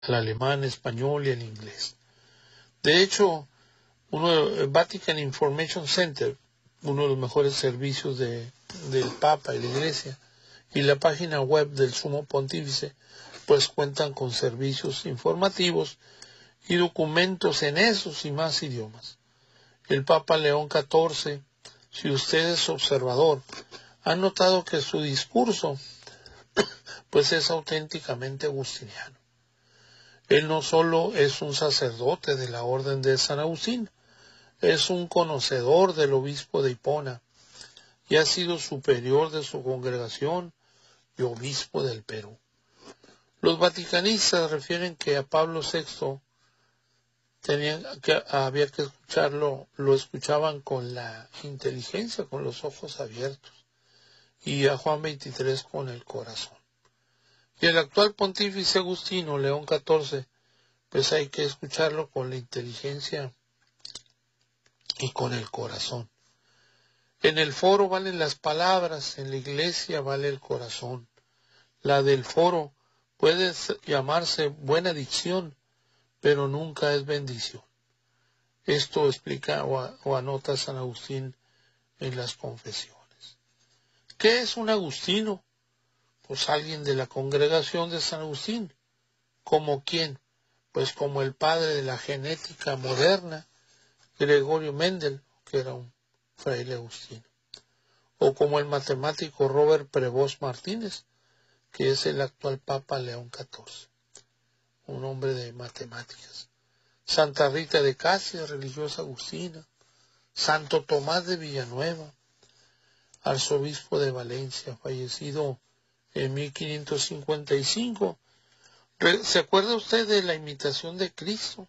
al alemán, español y al inglés. De hecho, Vatican Information Center, uno de los mejores servicios del Papa y la Iglesia, y la página web del Sumo Pontífice, pues cuentan con servicios informativos y documentos en esos y más idiomas. El Papa León XIV, si usted es observador, ha notado que su discurso pues es auténticamente agustiniano. Él no solo es un sacerdote de la Orden de San Agustín, es un conocedor del obispo de Hipona y ha sido superior de su congregación y obispo del Perú. Los vaticanistas refieren que a Pablo VI había que escucharlo, lo escuchaban con la inteligencia, con los ojos abiertos, y a Juan XXIII con el corazón. Y el actual pontífice Agustino, León XIV, pues hay que escucharlo con la inteligencia y con el corazón. En el foro valen las palabras, en la iglesia vale el corazón. La del foro puede llamarse buena dicción, pero nunca es bendición. Esto explica o anota San Agustín en las Confesiones. ¿Qué es un agustino? Pues alguien de la congregación de San Agustín. ¿Como quién? Pues como el padre de la genética moderna, Gregorio Mendel, que era un fraile agustino. O como el matemático Robert Prevost Martínez, que es el actual Papa León XIV, un hombre de matemáticas. Santa Rita de Casia, religiosa agustina. Santo Tomás de Villanueva, arzobispo de Valencia, fallecido en 1555. ¿Se acuerda usted de la imitación de Cristo?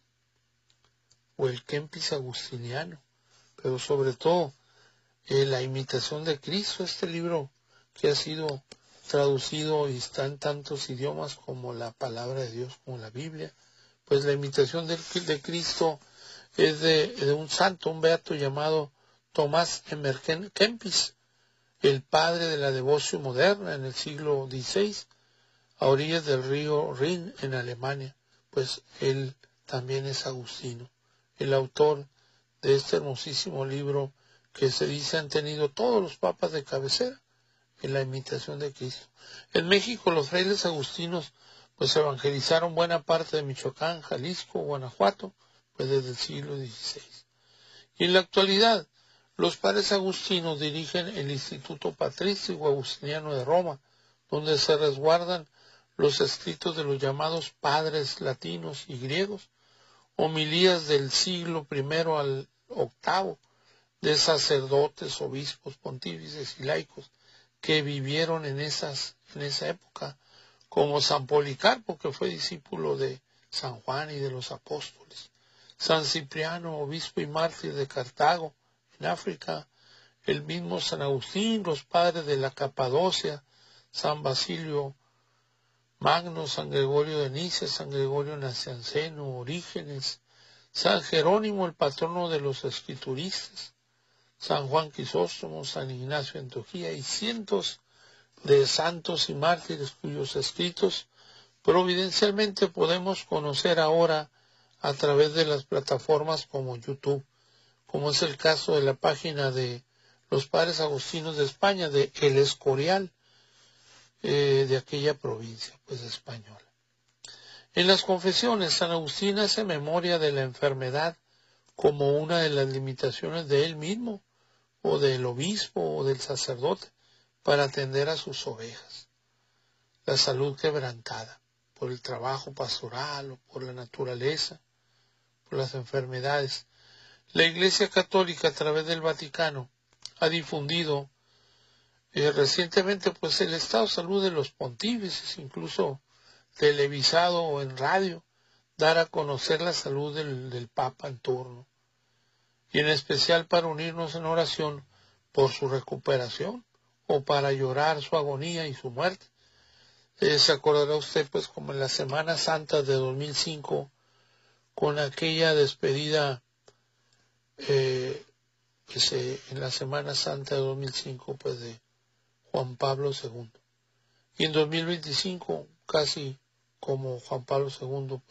O el Kempis agustiniano, pero sobre todo la imitación de Cristo, este libro que ha sido traducido y está en tantos idiomas como la palabra de Dios, como la Biblia. Pues la imitación de Cristo es de un santo, un beato llamado Tomás Emergen Kempis, el padre de la devoción moderna en el siglo XVI, a orillas del río Rin en Alemania. Pues él también es agustino, el autor de este hermosísimo libro que se dice han tenido todos los papas de cabecera, en la imitación de Cristo. En México los frailes agustinos pues evangelizaron buena parte de Michoacán, Jalisco, Guanajuato, pues desde el siglo XVI. Y en la actualidad los padres agustinos dirigen el Instituto Patrístico Agustiniano de Roma, donde se resguardan los escritos de los llamados padres latinos y griegos, homilías del siglo I al VIII, de sacerdotes, obispos, pontífices y laicos que vivieron en esa época, como San Policarpo, que fue discípulo de San Juan y de los apóstoles, San Cipriano, obispo y mártir de Cartago, en África, el mismo San Agustín, los padres de la Capadocia, San Basilio Magno, San Gregorio de Nicia, San Gregorio Nacianceno, Orígenes, San Jerónimo, el patrono de los escrituristas, San Juan Crisóstomo, San Ignacio de Antioquía y cientos de santos y mártires cuyos escritos providencialmente podemos conocer ahora a través de las plataformas como YouTube, como es el caso de la página de los padres agustinos de España, de El Escorial, de aquella provincia, pues española. En las confesiones, San Agustín hace memoria de la enfermedad como una de las limitaciones de él mismo, o del obispo, o del sacerdote, para atender a sus ovejas. La salud quebrantada, por el trabajo pastoral, o por la naturaleza, por las enfermedades. La Iglesia Católica, a través del Vaticano, ha difundido recientemente pues el estado de salud de los pontífices, incluso televisado o en radio, dar a conocer la salud del Papa en turno, y en especial para unirnos en oración por su recuperación o para llorar su agonía y su muerte. Se acordará usted pues como en la Semana Santa de 2005, con aquella despedida en la Semana Santa de 2005 pues de Juan Pablo II. Y en 2025, casi como Juan Pablo II